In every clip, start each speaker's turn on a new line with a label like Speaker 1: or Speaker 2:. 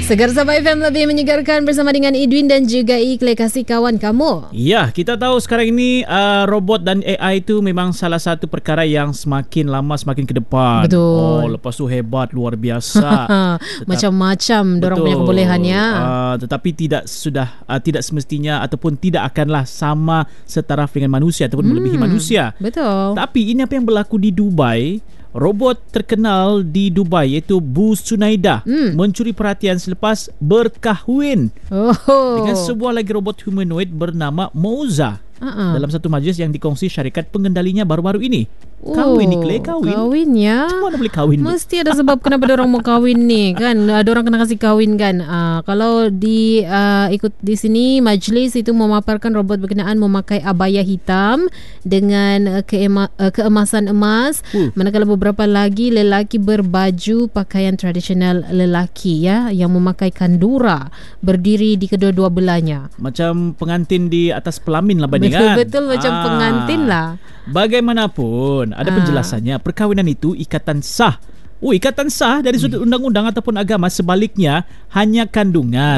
Speaker 1: Segar Sabah FM lebih menyegarkan bersama dengan Edwin dan juga Ikhlas kasih kawan kamu.
Speaker 2: Ya, kita tahu sekarang ini robot dan AI itu memang salah satu perkara yang semakin lama semakin ke depan.
Speaker 1: Betul.
Speaker 2: Oh, lepas tu hebat luar biasa.
Speaker 1: Macam-macam dorang punya kebolehannya.
Speaker 2: Tetapi tidak semestinya ataupun tidak akanlah sama setaraf dengan manusia ataupun melebihi manusia.
Speaker 1: Betul.
Speaker 2: Tapi ini apa yang berlaku di Dubai. Robot terkenal di Dubai iaitu Bu Sunaida mencuri perhatian selepas berkahwin dengan sebuah lagi robot humanoid bernama Moza dalam satu majlis yang dikongsi syarikat pengendalinya baru-baru ini. Kahwin ni Clay, kahwin.
Speaker 1: Kahwin ya.
Speaker 2: Macam mana boleh kahwin?
Speaker 1: Mesti ada sebab kenapa diorang mau kahwin ni kan. Diorang kena kasih kahwin kan. Kalau ikut di sini majlis itu memaparkan robot berkenaan memakai abaya hitam dengan keemasan emas. Manakala beberapa lagi lelaki berbaju pakaian tradisional lelaki ya yang memakai kandura berdiri di kedua-dua belanya.
Speaker 2: Macam pengantin di atas pelamin lah bandingan.
Speaker 1: Betul macam pengantin lah.
Speaker 2: Bagaimanapun ada penjelasannya, perkahwinan itu ikatan sah. Ikatan sah dari sudut undang-undang ataupun agama. Sebaliknya hanya kandungan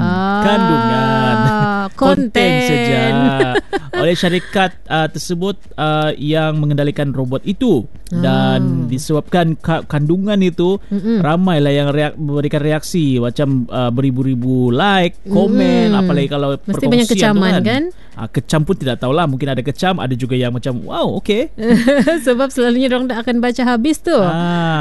Speaker 2: konten saja oleh syarikat tersebut yang mengendalikan robot itu. Dan disebabkan kandungan itu ramailah yang memberikan reaksi macam beribu-ribu like, komen, apalagi kalau
Speaker 1: mesti
Speaker 2: perkongsian
Speaker 1: banyak kecaman kan?
Speaker 2: Kecam pun tidak tahulah, mungkin ada kecam, ada juga yang macam wow, okey.
Speaker 1: Sebab selalunya orang tak akan baca habis tu.